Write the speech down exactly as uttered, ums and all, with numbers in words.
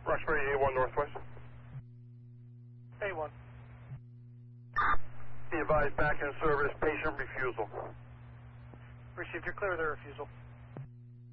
Roxbury A one Northwest. A one. Be advised, back in service, patient refusal. Received, you're clear of the refusal.